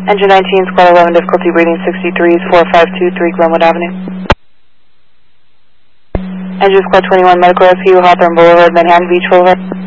Engine 19, Squad 11, difficulty reading 63 is 4523 Glenwood Avenue. Engine Squad 21, medical rescue, Hawthorne Boulevard, Manhattan Beach Boulevard.